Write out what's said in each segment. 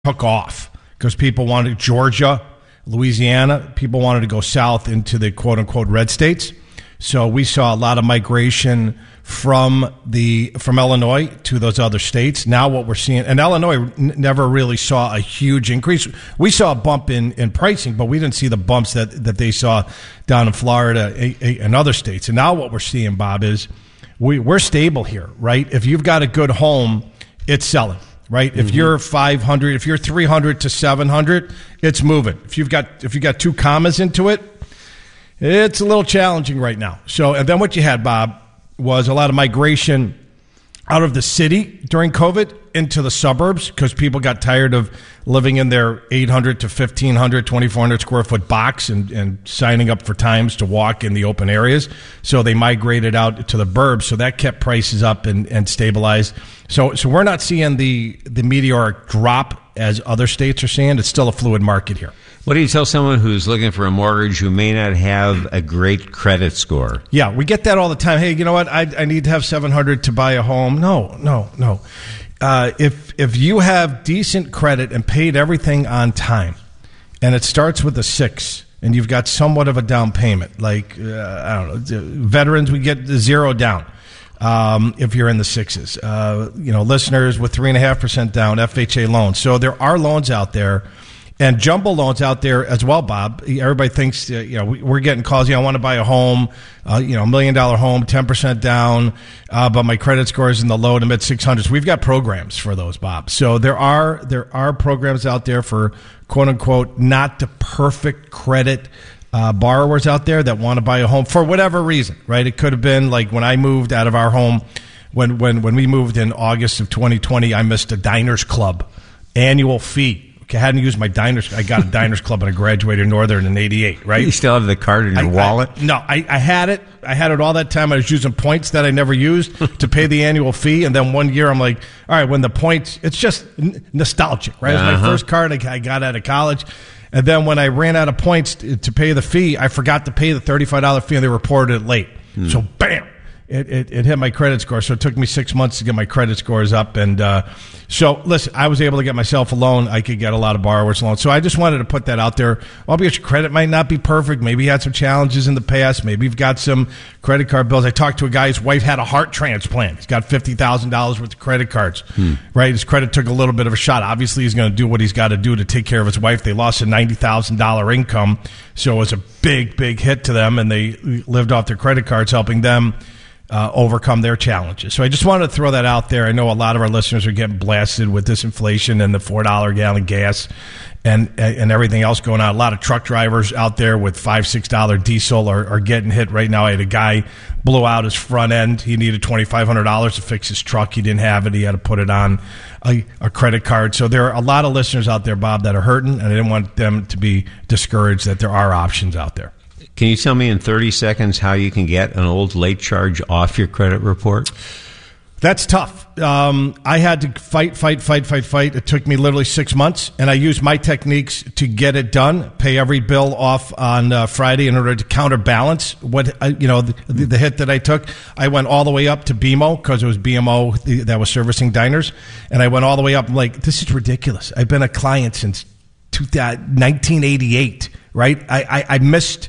took off because people wanted Georgia, Louisiana, people wanted to go south into the quote-unquote red states. So we saw a lot of migration from Illinois to those other states. Now what we're seeing, and Illinois never really saw a huge increase. We saw a bump in pricing, but we didn't see the bumps that they saw down in Florida and other states. And now what we're seeing, Bob, is we're stable here, right? If you've got a good home, it's selling. Right, if you're 500, if you're 300 to 700, it's moving. If you've got two commas into it, it's a little challenging right now. So, and then what you had, Bob, was a lot of migration out of the city during COVID into the suburbs because people got tired of living in their 800 to 1,500, 2,400 square foot box and signing up for times to walk in the open areas. So they migrated out to the burbs. So that kept prices up and stabilized. So we're not seeing the meteoric drop as other states are seeing. It's still a fluid market here. What do you tell someone who's looking for a mortgage who may not have a great credit score? Yeah, we get that all the time. Hey, you know what? I need to have 700 to buy a home. No. If you have decent credit and paid everything on time, and it starts with a 6, and you've got somewhat of a down payment, like, I don't know, veterans, we get 0 down. If you're in the 6s, listeners with 3.5% down, FHA loans. So there are loans out there and jumbo loans out there as well, Bob. Everybody thinks, we're getting calls. I want to buy a home, $1 million home, 10% down, but my credit score is in the low to mid 600s. We've got programs for those, Bob. So there are programs out there for quote unquote not the perfect credit borrowers out there that want to buy a home for whatever reason, right? It could have been like when I moved out of our home, when we moved in August of 2020, I missed a Diners Club annual fee. I hadn't used my Diners. I got a Diners Club and I graduated Northern in '88, right? You still have the card in your wallet? I had it. I had it all that time. I was using points that I never used to pay the annual fee. And then one year I'm like, all right, when the points, it's just nostalgic, right? It was my first card I got out of college. And then when I ran out of points to pay the fee, I forgot to pay the $35 fee and they reported it late. So bam, it hit my credit score. So it took me 6 months to get my credit scores up. And so listen, I was able to get myself a loan. I could get a lot of borrowers loans. So I just wanted to put that out there. Obviously, your credit might not be perfect. Maybe you had some challenges in the past. Maybe you've got some credit card bills. I talked to a guy, his wife had a heart transplant. He's got $50,000 worth of credit cards, right? His credit took a little bit of a shot. Obviously, he's going to do what he's got to do to take care of his wife. They lost a $90,000 income. So it was a big, big hit to them, and they lived off their credit cards, helping them overcome their challenges. So I just wanted to throw that out there. I know a lot of our listeners are getting blasted with this inflation and the $4 gallon gas and everything else going on. A lot of truck drivers out there with $5, $6 diesel are getting hit right now. I had a guy blew out his front end. He needed $2,500 to fix his truck. He didn't have it. He had to put it on a credit card. So there are a lot of listeners out there, Bob, that are hurting, and I didn't want them to be discouraged that there are options out there. Can you tell me in 30 seconds how you can get an old late charge off your credit report? That's tough. I had to fight. It took me literally 6 months, and I used my techniques to get it done, pay every bill off on Friday in order to counterbalance what, the hit that I took. I went all the way up to BMO because it was BMO that was servicing diners, and I went all the way up. I'm like, this is ridiculous. I've been a client since 1988, right? I missed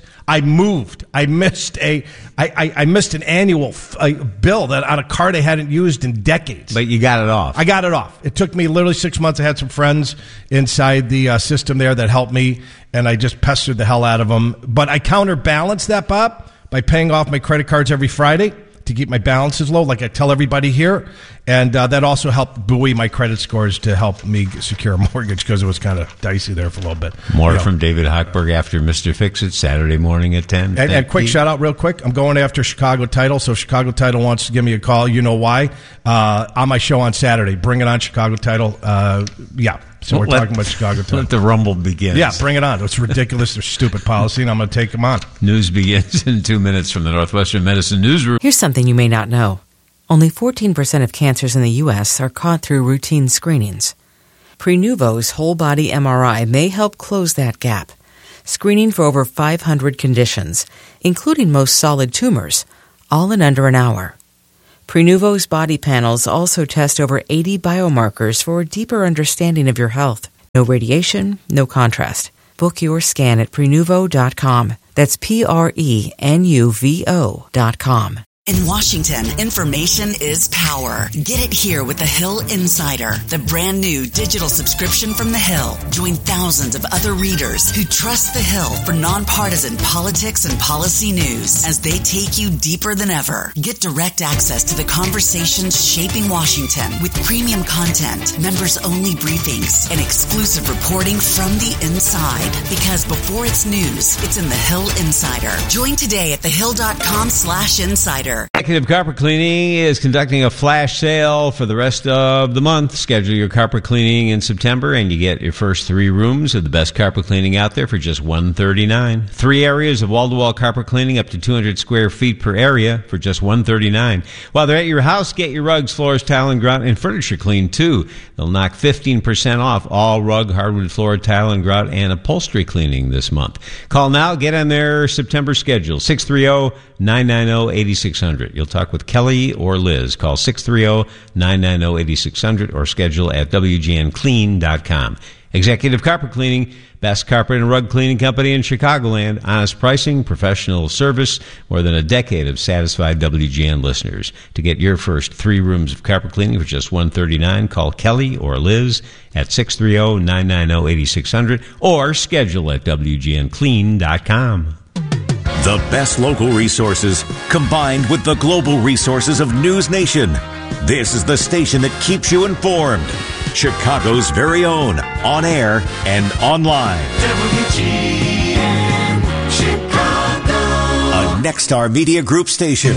an annual bill that on a card I hadn't used in decades. But you got it off. I got it off. It took me literally 6 months. I had some friends inside the system there that helped me, and I just pestered the hell out of them. But I counterbalanced that, Bob, by paying off my credit cards every Friday to keep my balances low, like I tell everybody here. And that also helped buoy my credit scores to help me secure a mortgage because it was kind of dicey there for a little bit. More from David Hochberg after Mr. Fix-It, Saturday morning at 10. And quick shout out real quick. I'm going after Chicago Title. So if Chicago Title wants to give me a call, you know why. On my show on Saturday. Bring it on, Chicago Title. So we're talking about Chicago Title. Let the rumble begin. Yeah, bring it on. It's ridiculous. Their stupid policy, and I'm going to take them on. News begins in 2 minutes from the Northwestern Medicine Newsroom. Here's something you may not know. Only 14% of cancers in the U.S. are caught through routine screenings. Prenuvo's whole-body MRI may help close that gap, screening for over 500 conditions, including most solid tumors, all in under an hour. Prenuvo's body panels also test over 80 biomarkers for a deeper understanding of your health. No radiation, no contrast. Book your scan at Prenuvo.com. That's Prenuvo.com. In Washington, information is power. Get it here with The Hill Insider, the brand new digital subscription from The Hill. Join thousands of other readers who trust The Hill for nonpartisan politics and policy news as they take you deeper than ever. Get direct access to the conversations shaping Washington with premium content, members-only briefings, and exclusive reporting from the inside. Because before it's news, it's in The Hill Insider. Join today at thehill.com/insider. Executive Carpet Cleaning is conducting a flash sale for the rest of the month. Schedule your carpet cleaning in September, and you get your first 3 rooms of the best carpet cleaning out there for just $139. 3 areas of wall-to-wall carpet cleaning up to 200 square feet per area for just $139. While they're at your house, get your rugs, floors, tile, and grout, and furniture cleaned, too. They'll knock 15% off all rug, hardwood, floor, tile, and grout, and upholstery cleaning this month. Call now. Get on their September schedule. 630-990-8600. You'll talk with Kelly or Liz. Call 630-990-8600 or schedule at WGNClean.com. Executive Carpet Cleaning, best carpet and rug cleaning company in Chicagoland. Honest pricing, professional service, more than a decade of satisfied WGN listeners. To get your first 3 rooms of carpet cleaning for just $139, call Kelly or Liz at 630-990-8600 or schedule at WGNClean.com. The best local resources combined with the global resources of News Nation. This is the station that keeps you informed. Chicago's very own, on air and online. WGN Chicago. A Nexstar Media Group station.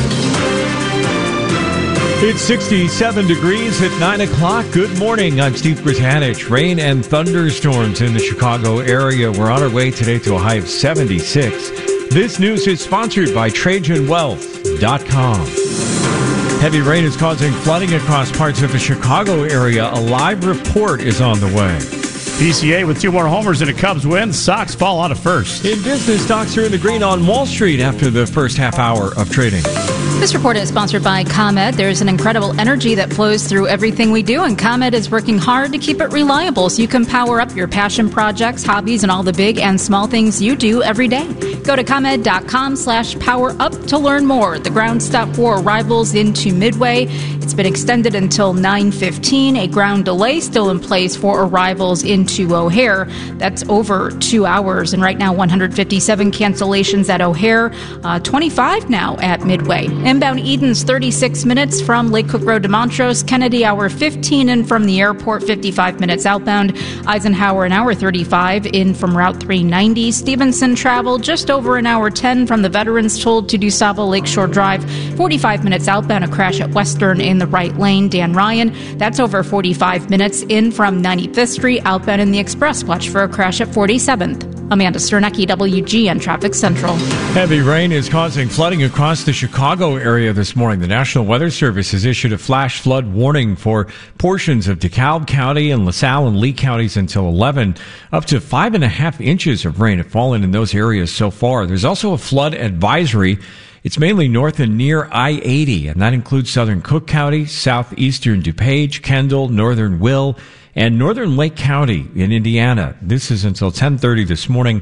It's 67 degrees at 9 o'clock. Good morning. I'm Steve Britanich. Rain and thunderstorms in the Chicago area. We're on our way today to a high of 76. This news is sponsored by TrajanWealth.com. Heavy rain is causing flooding across parts of the Chicago area. A live report is on the way. PCA with 2 more homers and a Cubs win. Sox fall out of first. In business, stocks are in the green on Wall Street after the first half hour of trading. This report is sponsored by ComEd. There's an incredible energy that flows through everything we do, and ComEd is working hard to keep it reliable so you can power up your passion projects, hobbies, and all the big and small things you do every day. Go to ComEd.com/powerup to learn more. The ground stop for arrivals into Midway. It's been extended until 9:15. A ground delay still in place for arrivals into O'Hare. That's over 2 hours. And right now, 157 cancellations at O'Hare, 25 now at Midway. Inbound Eden's 36 minutes from Lake Cook Road to Montrose. Kennedy, hour 15 in from the airport, 55 minutes outbound. Eisenhower, an hour 35 in from Route 390. Stevenson travel just over an hour 10 from the Veterans Toll to DuSable Lakeshore Drive. 45 minutes outbound, a crash at Western in the right lane. Dan Ryan, that's over 45 minutes in from 95th Street outbound in the Express. Watch for a crash at 47th. Amanda Sternecki, WGN Traffic Central. Heavy rain is causing flooding across the Chicago area this morning. The National Weather Service has issued a flash flood warning for portions of DeKalb County and LaSalle and Lee counties until 11. Up to 5.5 inches of rain have fallen in those areas so far. There's also a flood advisory. It's mainly north and near I-80, and that includes southern Cook County, southeastern DuPage, Kendall, northern Will, and northern Lake County in Indiana. This is until 10:30 this morning.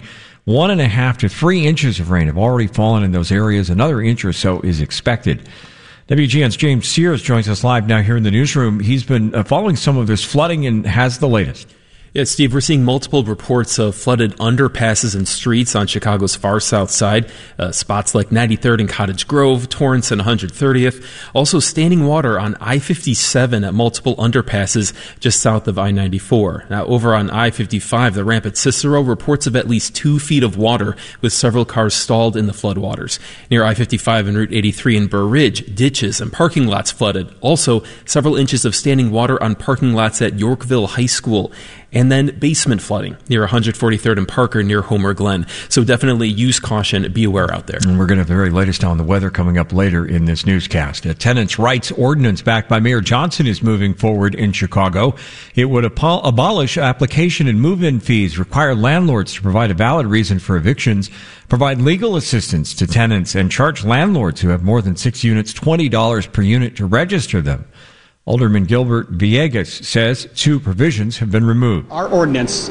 1.5 to 3 inches of rain have already fallen in those areas. Another inch or so is expected. WGN's James Sears joins us live now here in the newsroom. He's been following some of this flooding and has the latest. Yeah, Steve, we're seeing multiple reports of flooded underpasses and streets on Chicago's far south side. Spots like 93rd and Cottage Grove, Torrance and 130th. Also standing water on I-57 at multiple underpasses just south of I-94. Now, over on I-55, the ramp at Cicero, reports of at least 2 feet of water with several cars stalled in the floodwaters. Near I-55 and Route 83 in Burr Ridge, ditches and parking lots flooded. Also, several inches of standing water on parking lots at Yorkville High School. And then basement flooding near 143rd and Parker near Homer Glen. So definitely use caution. Be aware out there. And we're going to have the very latest on the weather coming up later in this newscast. A tenants' rights ordinance backed by Mayor Johnson is moving forward in Chicago. It would abolish application and move-in fees, require landlords to provide a valid reason for evictions, provide legal assistance to tenants, and charge landlords who have more than 6 units $20 per unit to register them. Alderman Gilbert Villegas says 2 provisions have been removed. Our ordinance